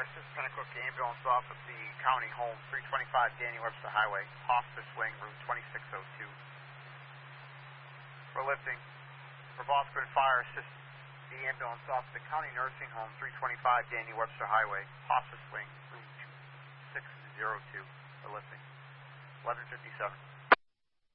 Assist Pennacook Ambulance off at the county home, 325 Daniel Webster Highway, Hospice Wing, Route 2602. For lifting. For Boston Fire, assist the ambulance off at the county nursing home, 325 Daniel Webster Highway, Hospice Wing, Route 2602. For lifting. 1157.